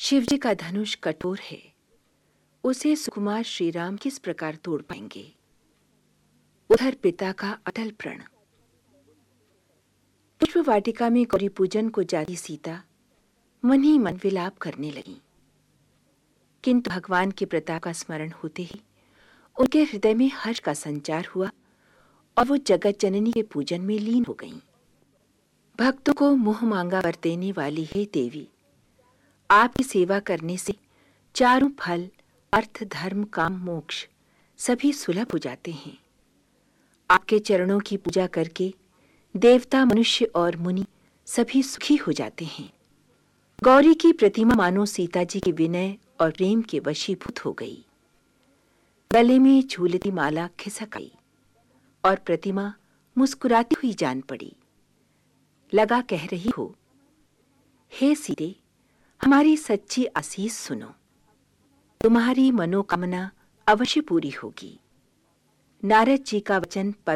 शिवजी का धनुष कठोर है, उसे सुकुमार श्री राम किस प्रकार तोड़ पाएंगे। उधर पिता का अटल प्रण। पुष्प वाटिका में गौरी पूजन को जाती सीता मन ही मन विलाप करने लगी, किंतु भगवान के प्रताप का स्मरण होते ही उनके हृदय में हर्ष का संचार हुआ और वो जगत जननी के पूजन में लीन हो गईं। भक्तों को मुंह मांगा वर देने वाली हे देवी, आपकी सेवा करने से चारों फल अर्थ धर्म काम मोक्ष सभी सुलभ हो जाते हैं। आपके चरणों की पूजा करके देवता मनुष्य और मुनि सभी सुखी हो जाते हैं। गौरी की प्रतिमा मानो सीता जी के विनय और प्रेम के वशीभूत हो गई। गले में झूलती माला खिसक आई और प्रतिमा मुस्कुराती हुई जान पड़ी। लगा कह रही हो, हे सीते, हमारी सच्ची आसीस सुनो, तुम्हारी मनोकामना अवश्य पूरी होगी। नारद जी का वचन